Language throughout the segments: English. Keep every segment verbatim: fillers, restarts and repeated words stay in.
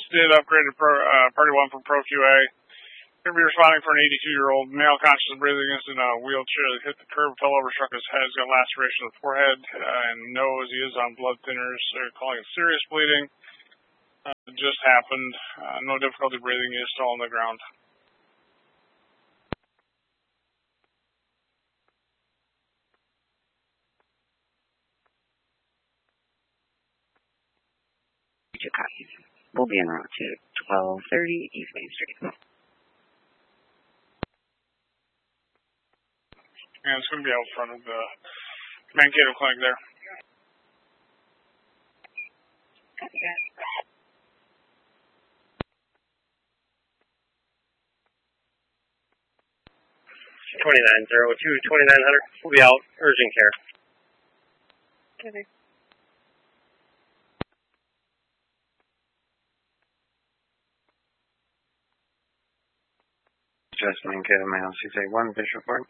did upgrade to pro, uh, Party one from Pro Q A. Going to be responding for an eighty-two-year-old male conscious of breathing is in a wheelchair that hit the curb, fell over, struck his head, has got laceration of the forehead uh, and nose. He is on blood thinners. They're calling it serious bleeding. Uh, it just happened. Uh, no difficulty breathing. He is still on the ground. We'll be en route to twelve thirty East Main Street. And it's going to be out front of the Mankato Clinic there. twenty-nine zero two, twenty-nine hundred. We'll be out. Urgent care. Okay. Just Mankato Mail, C J one, Bishop Park.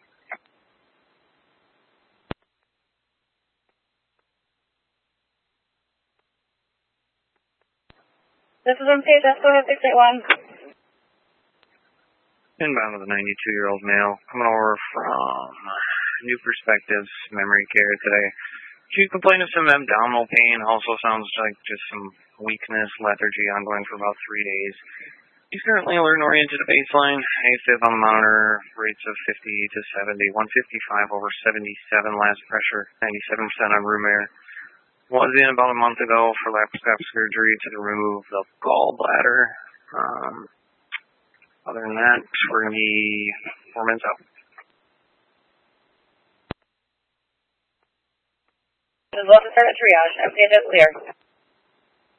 This is M P H S, go ahead, six eight one. Inbound with a ninety-two-year-old male coming over from New Perspectives Memory Care today. She complained of some abdominal pain, also sounds like just some weakness, lethargy ongoing for about three days. He's currently alert and oriented to baseline. A Fib on the monitor, rates of fifty to seventy, one fifty-five over seventy-seven last pressure, ninety-seven percent on room air. Was in about a month ago for laparoscopic surgery to remove the gallbladder. Um, other than that, we're going to be four minutes out. This is London Start at triage. M P H S clear.